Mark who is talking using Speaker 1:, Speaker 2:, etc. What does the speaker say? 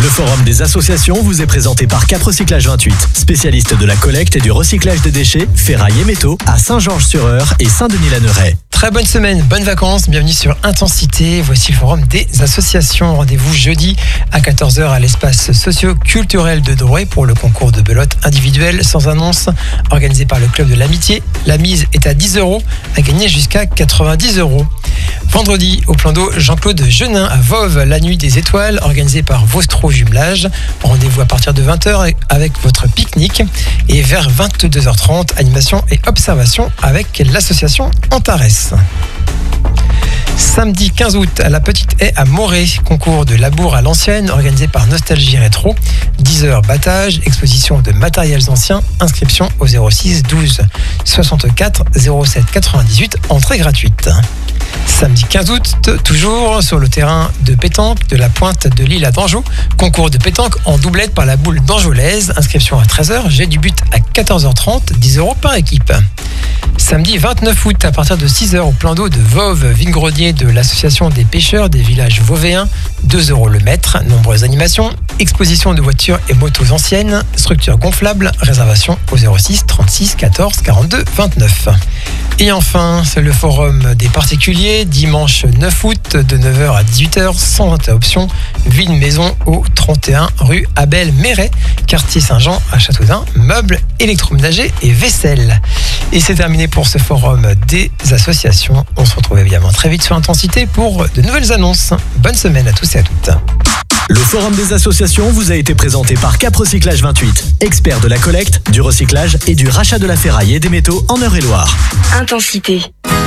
Speaker 1: forum des associations vous est présenté par Cap Recyclage 28, spécialiste de la collecte et du recyclage des déchets, ferraille et métaux à Saint-Georges-sur-Eure et Saint-Denis-la-Neuraie.
Speaker 2: Très bonne semaine, bonnes vacances, bienvenue sur Intensité. Voici le forum des associations. Rendez-vous jeudi à 14h à l'espace socio-culturel de Drouet pour le concours de belote individuelle sans annonce organisé par le club de l'amitié. La mise est à 10 € à gagner jusqu'à 90 €. Vendredi, au plan d'eau Jean-Claude Genin à Voves, la nuit des étoiles organisée par Vostro Jumelage. Rendez-vous à partir de 20h avec votre pique-nique et vers 22h30, animation et observation avec l'association Antares. Samedi 15 août, à la Petite Haie à Morée, concours de labour à l'ancienne organisé par Nostalgie Rétro. 10h battage, exposition de matériels anciens, inscription au 06 12 64 07 98, entrée gratuite. Samedi 15 août, toujours sur le terrain de pétanque de la Pointe de l'Île à Dangeau, concours de pétanque en doublette par la boule d'Anjolaise, inscription à 13h, jet du but à 14h30, 10 € par équipe. Samedi 29 août, à partir de 6h au plan d'eau de Voves, Vingrodier de l'association des pêcheurs des villages vauvéens, 2 € le mètre, nombreuses animations, exposition de voitures et motos anciennes, structure gonflable, réservation au 06 36 14 42 29. Et enfin, c'est le forum des particuliers, dimanche 9 août, de 9h à 18h, sans interruption, vide maison au 31 rue Abel Méret, quartier Saint-Jean à Châteaudun, meubles, électroménagers et vaisselle. Et c'est terminé pour ce forum des associations. On se retrouve évidemment très vite sur Intensité pour de nouvelles annonces. Bonne semaine à tous et à toutes.
Speaker 1: Le forum des associations vous a été présenté par Cap Recyclage 28, expert de la collecte, du recyclage et du rachat de la ferraille et des métaux en Eure-et-Loire.
Speaker 3: Intensité.